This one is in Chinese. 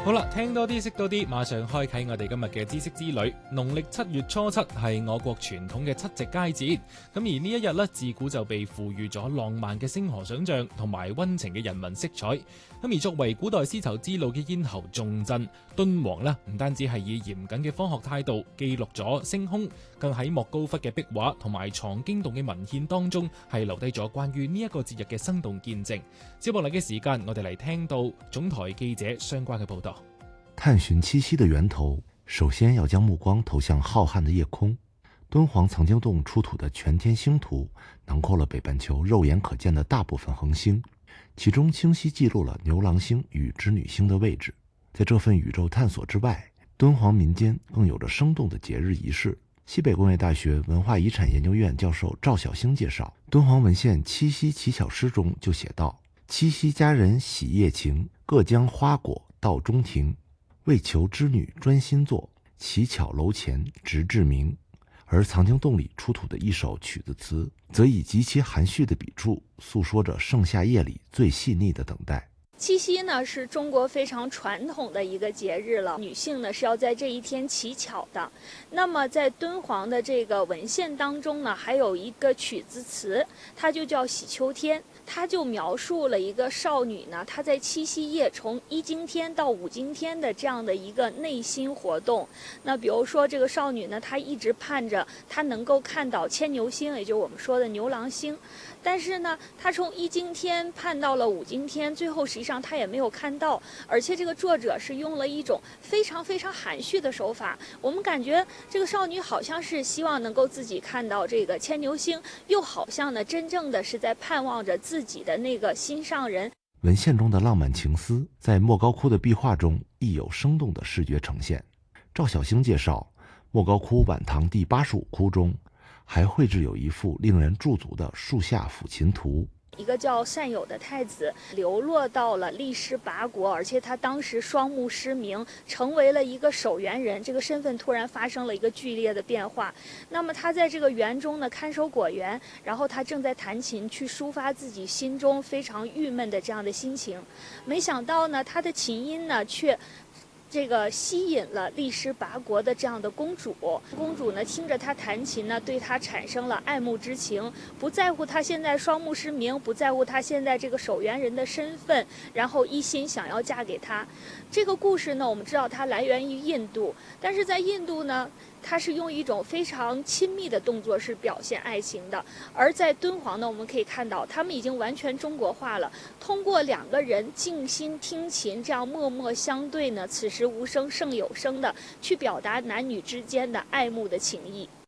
好啦，聽多啲識多啲，馬上開啟我哋今日嘅知識之旅。農曆7月初7係我國傳統嘅七夕佳節，咁而呢一日呢，自古就被賦予咗浪漫嘅星河想像同埋溫情嘅人文色彩。咁而作為古代絲綢之路嘅咽喉重鎮，敦煌呢唔單止係以嚴謹嘅科學態度記錄咗星空，更喺莫高窟嘅壁畫同埋藏經洞嘅文獻當中係留低咗關於呢一個節日嘅生動見證。接落嚟嘅時間，我哋嚟聽到總台記者相關嘅報道。 探尋七夕的源頭，首先要將目光投向浩瀚的夜空。敦煌藏經洞出土的全天星圖囊括了北半球肉眼可見的大部分恆星，其中清晰記錄了牛郎星與織女星的位置。在這份宇宙探索之外，敦煌民間更有着生動的節日儀式。西北工業大學文化遺產研究院教授趙小星介紹，敦煌文獻《七夕乞巧詩》中就寫道：七夕佳人喜夜晴，各將花果到中庭，為求織女專心坐，乞巧樓前直至明。而藏經洞裡出土的一首曲子詞，則以極其含蓄的筆觸，訴說着盛夏夜裡最細膩的等待。 七夕呢是中國非常傳統的一個節日了，女性呢是要在這一天乞巧的。那麼在敦煌的這個文獻當中呢，還有一個曲子詞，它就叫《喜秋天》，它就描述了一個少女呢，她在七夕夜從一更天到五更天的這樣的一個內心活動。那比如說這個少女呢，她一直盼着她能夠看到牽牛星，也就是我們說的牛郎星。但是呢，她從一更天盼到了五更天，最後實際上她也沒有看到。而且這個作者是用了一種非常非常含蓄的手法，我們感覺這個少女好像是希望能夠自己看到這個牽牛星，又好像呢真正的是在盼望着自己的那個心上人。 文獻中的浪漫情思，在莫高窟的壁畫中亦有生動的視覺呈現。趙小星介紹，莫高窟晚唐第85窟中還繪製有一幅令人駐足的樹下撫琴圖。 一個叫善友的太子流落到了力士拔國，而且他當時雙目失明，成為了一個守園人，這個身份突然發生了一個劇烈的變化。那麼他在這個園中呢，看守果園，然後他正在彈琴去抒發自己心中非常鬱悶的這樣的心情。沒想到呢，他的琴音呢卻這個吸引了力士拔國的這樣的公主。公主呢聽着他彈琴呢，對他產生了愛慕之情，不在乎他現在雙目失明，不在乎他現在這個守園人的身份，然後一心想要嫁給他。這個故事呢，我們知道它來源於印度，但是在印度呢，它是用一種非常親密的動作是表現愛情的。而在敦煌呢，我們可以看到他們已經完全中國化了，通過兩個人靜心聽琴，這樣默默相對呢，此時無聲勝有聲的去表達男女之間的愛慕的情誼。